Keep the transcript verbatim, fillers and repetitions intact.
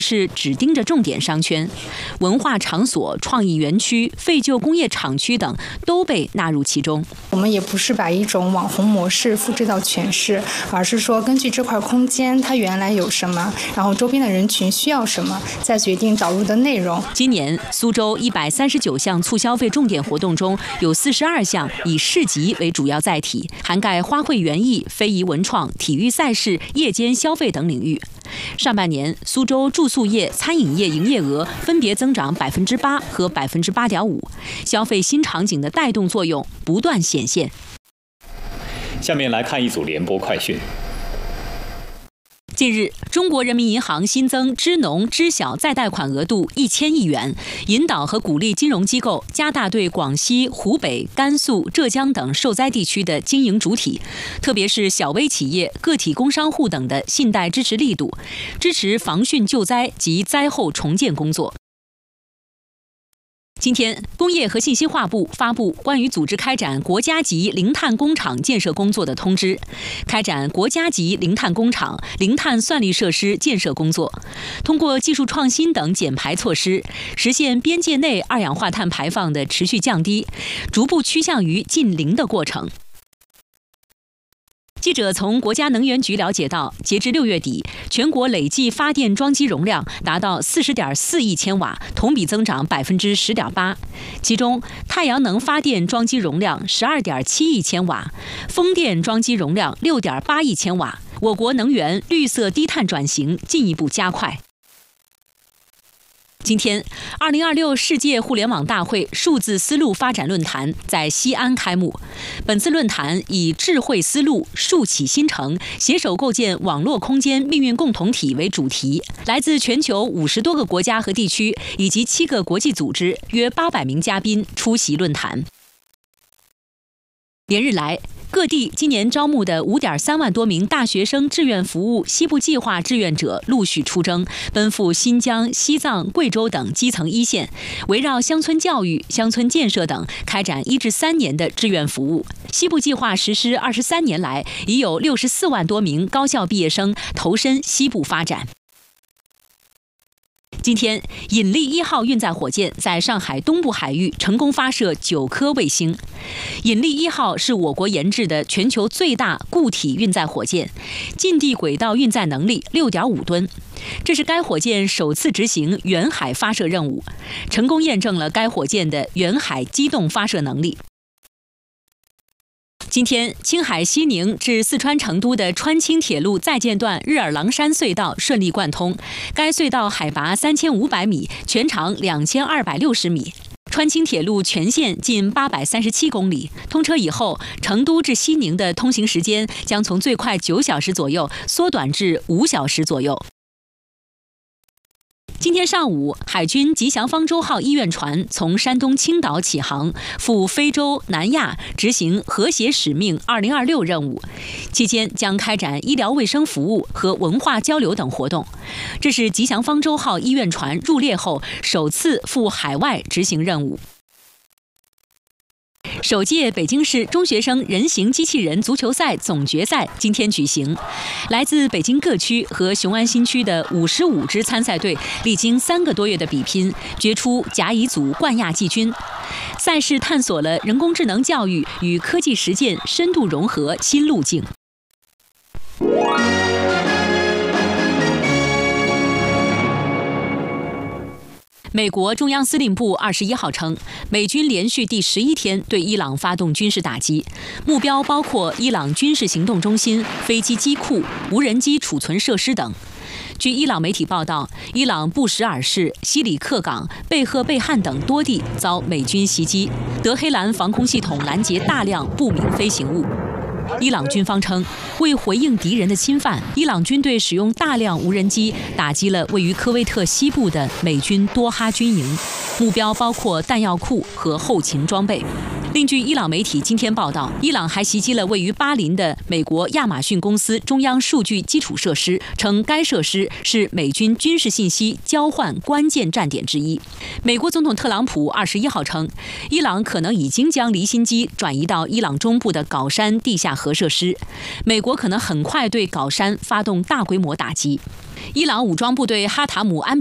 是只盯着重点商圈，文化场所、创意园区、废旧工业厂区等都被纳入其中。 我们也不是把一种网红模式复制到全市，而是说根据这块空间它原来有什么，然后周边的人群需要什么，再决定导入的内容。 今年苏州一百三十九项促消费重点活动中，有四十二项以市集为主要载体，涵盖花卉园艺、非遗文创、体育赛事、夜间消费等领域。上半年，苏州住宿业、餐饮业营业额分别增长百分之八和百分之八点五，消费新场景的带动作用不断显现。 下面来看一组联播快讯。 近日，中国人民银行新增支农支小再贷款额度一千亿元，引导和鼓励金融机构加大对广西、湖北、甘肃、浙江等受灾地区的经营主体，特别是小微企业、个体工商户等的信贷支持力度，支持防汛救灾及灾后重建工作。今天，工业和信息化部发布关于组织开展国家级零碳工厂建设工作的通知，开展国家级零碳工厂、零碳算力设施建设工作，通过技术创新等减排措施，实现边界内二氧化碳排放的持续降低，逐步趋向于近零的过程。记者从国家能源局了解到，截至六月底，全国累计发电装机容量达到四十点四亿千瓦，同比增长百分之十点八。其中，太阳能发电装机容量十二点七亿千瓦，风电装机容量六点八亿千瓦。我国能源绿色低碳转型进一步加快。今天，二零二六世界互联网大会数字丝路发展论坛在西安开幕。本次论坛以智慧丝路、数起新城，携手构建网络空间命运共同体为主题。来自全球五十多个国家和地区以及七个国际组织，约八百名嘉宾出席论坛。连日来，各地今年招募的五点三万多名大学生志愿服务西部计划志愿者陆续出征，奔赴新疆、西藏、贵州等基层一线，围绕乡村教育、乡村建设等开展一至三年的志愿服务。西部计划实施二十三年来，已有六十四万多名高校毕业生投身西部发展。今天，引力一号运载火箭在上海东部海域成功发射九颗卫星。引力一号是我国研制的全球最大固体运载火箭，近地轨道运载能力六点五吨。这是该火箭首次执行远海发射任务，成功验证了该火箭的远海机动发射能力。今天，青海西宁至四川成都的川青铁路在建段日尔郎山隧道顺利贯通。该隧道海拔三千五百米，全长两千二百六十米。川青铁路全线近八百三十七公里，通车以后，成都至西宁的通行时间将从最快九小时左右缩短至五小时左右。今天上午，海军吉祥方舟号医院船从山东青岛起航，赴非洲、南亚执行和谐使命二零二六任务，期间将开展医疗卫生服务和文化交流等活动。这是吉祥方舟号医院船入列后首次赴海外执行任务。首届北京市中学生人形机器人足球赛总决赛今天举行，来自北京各区和雄安新区的五十五支参赛队，历经三个多月的比拼，决出甲乙组冠亚季军。赛事探索了人工智能教育与科技实践深度融合新路径。美国中央司令部二十一号称，美军连续第十一天对伊朗发动军事打击，目标包括伊朗军事行动中心、飞机机库、无人机储存设施等。据伊朗媒体报道，伊朗布什尔市、西里克港、贝赫贝汉等多地遭美军袭击，德黑兰防空系统拦截大量不明飞行物。伊朗军方称，为回应敌人的侵犯，伊朗军队使用大量无人机打击了位于科威特西部的美军多哈军营，目标包括弹药库和后勤装备。 另据伊朗媒体今天报道，伊朗还袭击了位于巴林的美国亚马逊公司中央数据基础设施，称该设施是美军军事信息交换关键站点之一。美国总统特朗普二十一号称，伊朗可能已经将离心机转移到伊朗中部的镐山地下核设施，美国可能很快对镐山发动大规模打击。伊朗武装部队哈塔姆安